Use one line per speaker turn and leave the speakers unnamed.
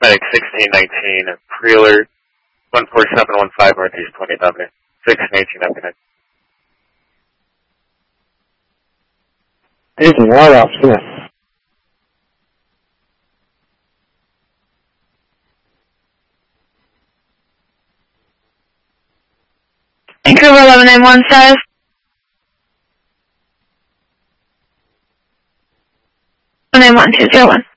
Medic 1619, Prealer, 14715 Northeast 20th Avenue. 1618, have a good night.
Anything, all off, Smith.
Vancouver 11915. 191-201.